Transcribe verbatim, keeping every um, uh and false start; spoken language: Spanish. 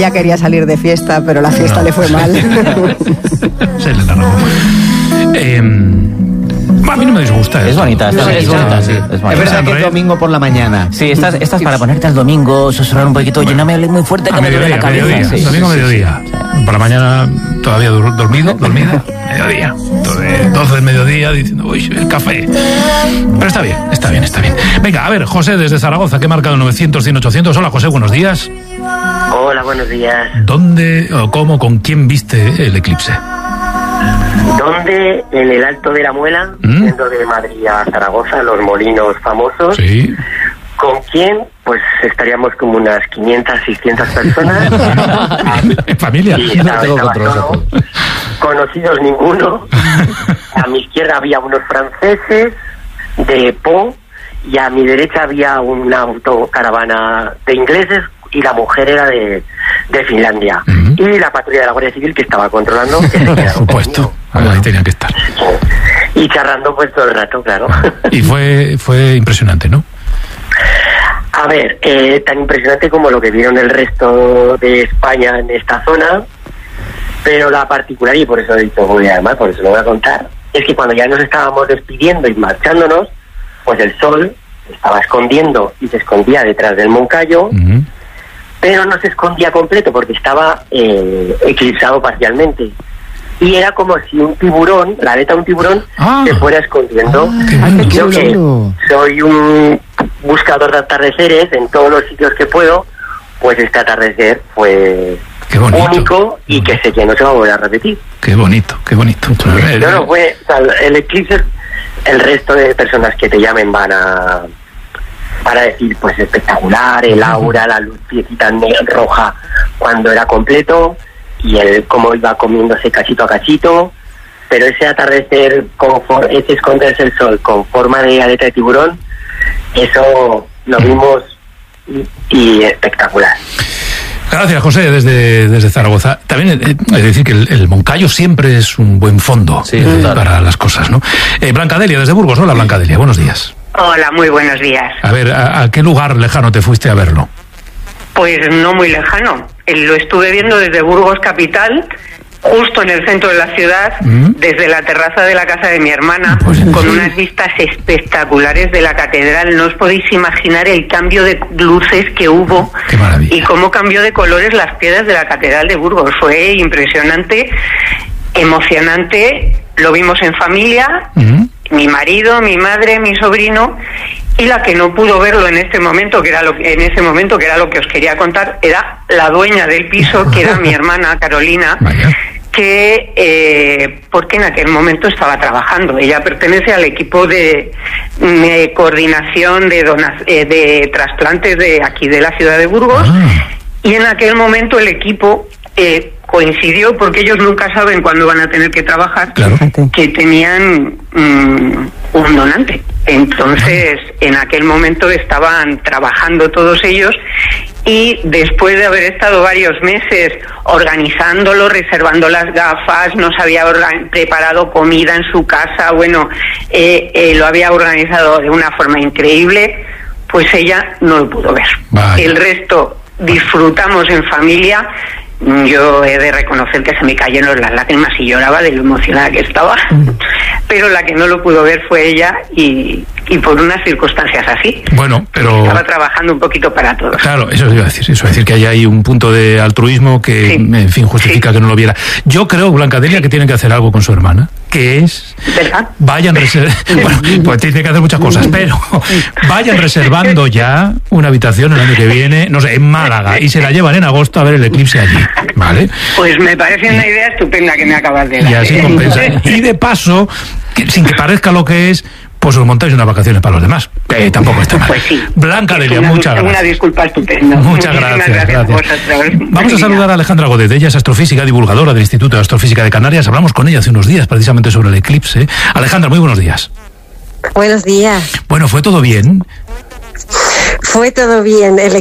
Ya quería salir de fiesta, pero la fiesta no. le fue mal. Se le largó. Eh, a mí no me disgusta. Es bonita, es, es bonita, sí. Es, es verdad que es domingo por la mañana. Sí, estás, estás para ponerte al domingo, susurrar un poquito. Oye, no me hables muy fuerte que a me duele la cabeza. Mediodía, sí, domingo sí, mediodía. Sí, sí. Por la mañana todavía dormido, dormida. Mediodía. Entonces, doce del mediodía diciendo, uy, el café. Pero está bien, está bien, está bien. Venga, a ver, José desde Zaragoza, que ha marcado novecientos, cien, ochocientos. Hola, José, buenos días. Hola, buenos días. ¿Dónde o cómo, con quién viste el eclipse? ¿Dónde? En el Alto de la Muela, ¿Mm? yendo de Madrid a Zaragoza, los molinos famosos. Sí. ¿Con quién? Pues estaríamos como unas quinientas, seiscientas personas. ¿En familia? Sí, estaba, estaba solo. Conocidos ninguno. A mi izquierda había unos franceses de Po y a mi derecha había una autocaravana de ingleses y la mujer era de, de Finlandia. Uh-huh. Y la patrulla de la Guardia Civil que estaba controlando. Que Por supuesto, ahí tenían que estar. Y charlando pues todo el rato, claro. Y fue, fue impresionante, ¿no? A ver, eh, tan impresionante como lo que vieron el resto de España en esta zona, pero la particular, y por eso he dicho, voy a además, por eso lo voy a contar, es que cuando ya nos estábamos despidiendo y marchándonos, pues el sol estaba escondiendo y se escondía detrás del Moncayo, uh-huh. pero no se escondía completo porque estaba eh, eclipsado parcialmente. Y era como si un tiburón, la aleta de un tiburón, ah, se fuera escondiendo. Ah, Yo que soy un buscador de atardeceres en todos los sitios que puedo, pues este atardecer fue único y que sé que no se va a volver a repetir. Qué bonito, qué bonito. No, no, fue, o sea, el eclipse, el resto de personas que te llamen van a para decir, pues espectacular, el aura, la lucecita roja cuando era completo, y el cómo iba comiéndose cachito a cachito, pero ese atardecer, con for- ese esconderse el sol con forma de aleta de tiburón, eso lo vimos y, y espectacular. Gracias, José, desde, desde Zaragoza. También eh, es decir que el, el Moncayo siempre es un buen fondo sí, eh, para las cosas, ¿no? Eh, Blancadelia, desde Burgos. Hola, Blancadelia, buenos días. Hola, muy buenos días. A ver, ¿a, a qué lugar lejano te fuiste a verlo? Pues no muy lejano. Lo estuve viendo desde Burgos capital, justo en el centro de la ciudad, ¿Mm? desde la terraza de la casa de mi hermana, pues con unas vistas espectaculares de la catedral. No os podéis imaginar el cambio de luces que hubo y cómo cambió de colores las piedras de la catedral de Burgos. Fue impresionante, emocionante. Lo vimos en familia, ¿Mm? mi marido, mi madre, mi sobrino. Y la que no pudo verlo en este momento, que era lo que, en ese momento, que era lo que os quería contar, era la dueña del piso, que era mi hermana Carolina, Vaya. que eh, porque en aquel momento estaba trabajando. Ella pertenece al equipo de, de coordinación de dona, eh, de trasplantes de aquí de la ciudad de Burgos, ah. y en aquel momento el equipo eh, coincidió, porque ellos nunca saben cuándo van a tener que trabajar, claro. que tenían mmm, un donante. Entonces, en aquel momento estaban trabajando todos ellos, y después de haber estado varios meses organizándolo, reservando las gafas, nos había organ- preparado comida en su casa, bueno, eh, eh, lo había organizado de una forma increíble, pues ella no lo pudo ver. Vaya. El resto disfrutamos en familia. Yo he de reconocer que se me cayeron las lágrimas y lloraba de lo emocionada que estaba, mm. pero la que no lo pudo ver fue ella, y, y por unas circunstancias así. Bueno, pero estaba trabajando un poquito para todos. Claro, eso iba a decir, eso iba a decir que hay ahí un punto de altruismo que, sí. en fin, justifica sí. que no lo viera. Yo creo, Blancadelia, sí. que tienen que hacer algo con su hermana, que es ¿verdad? vayan reservando, bueno, pues tiene que hacer muchas cosas, pero vayan reservando ya una habitación el año que viene, no sé, en Málaga, y se la llevan en agosto a ver el eclipse allí. ¿Vale? Pues me parece una idea estupenda que me acabas de dar. Y así compensa. Y de paso, que, sin que parezca lo que es, pues os montáis unas vacaciones para los demás. Eh, tampoco está mal. Pues sí. Blancadelia, muchas gracias. Una disculpa estupenda. Muchas gracias. gracias. gracias. Vamos a saludar a Alejandra Godet. Ella es astrofísica, divulgadora del Instituto de Astrofísica de Canarias. Hablamos con ella hace unos días precisamente sobre el eclipse. Alejandra, muy buenos días. Buenos días. Bueno, ¿fue todo bien? Fue todo bien. El